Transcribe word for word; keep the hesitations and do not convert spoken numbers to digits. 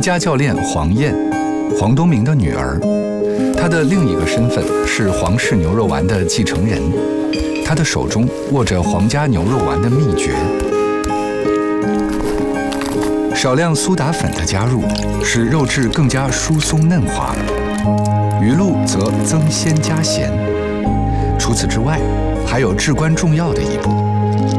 伽教练黄燕，黄东明的女儿。她的另一个身份是皇氏牛肉丸的继承人，她的手中握着皇家牛肉丸的秘诀。少量苏打粉的加入，使肉质更加疏松嫩滑；鱼露则增鲜加咸。除此之外，还有至关重要的一步。